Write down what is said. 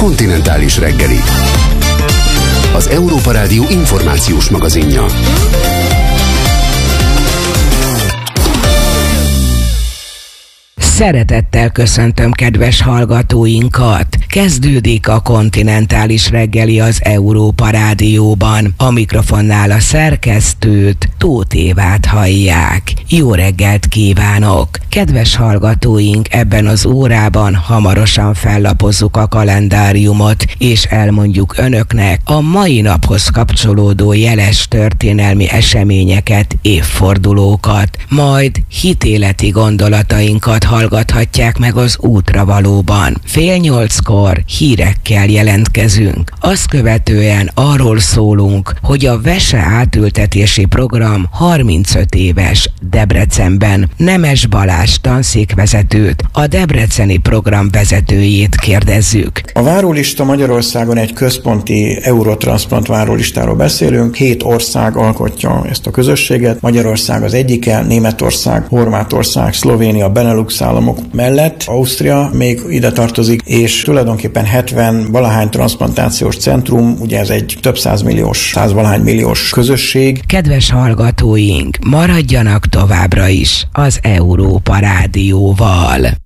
Kontinentális reggeli. Az Európa Rádió információs magazinja. Szeretettel köszöntöm kedves hallgatóinkat! Kezdődik a Kontinentális reggeli az Európa Rádióban. A mikrofonnál a szerkesztőt, Tóth Évát hallják. Jó reggelt kívánok! Kedves hallgatóink, ebben az órában hamarosan fellapozzuk a kalendáriumot, és elmondjuk önöknek a mai naphoz kapcsolódó jeles történelmi eseményeket, évfordulókat, majd hitéleti gondolatainkat hallgathatják meg az útravalóban. 7:30 hírekkel jelentkezünk. Azt követően arról szólunk, hogy a Vese átültetési program 35 éves Debrecenben. Nemes Balázs tanszékvezetőt, a debreceni program vezetőjét kérdezzük. A várólista Magyarországon egy központi Eurotransplant várólistáról beszélünk. 7 ország alkotja ezt a közösséget. Magyarország az egyike, Németország, Horvátország, Szlovénia, Benelux államok mellett Ausztria még ide tartozik, és tulajdonképpen 70 valahány transplantációs centrum, ugye ez egy több százmilliós, 100 valahány milliós közösség. Kedves hallgatóink, maradjanak továbbra is az Európa Rádióval.